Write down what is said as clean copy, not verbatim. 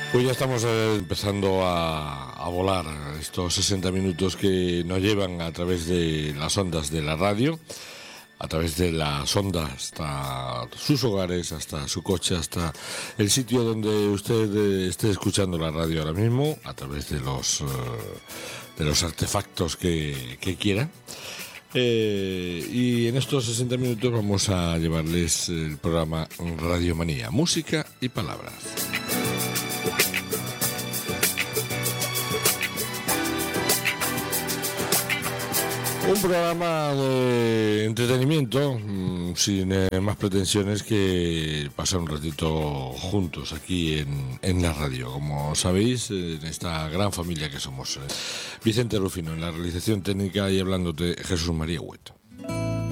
Pues ya estamos empezando a volar estos 60 minutos que nos llevan a través de las ondas de la radio, a través de las ondas hasta sus hogares, hasta su coche, hasta el sitio donde usted esté escuchando la radio ahora mismo, a través de los artefactos que quiera. Y en estos 60 minutos vamos a llevarles el programa Radiomanía, música y palabras. Un programa de entretenimiento sin más pretensiones que pasar un ratito juntos aquí en la radio, como sabéis, en esta gran familia que somos. Vicente Rufino en la realización técnica y hablándote Jesús María Hueto.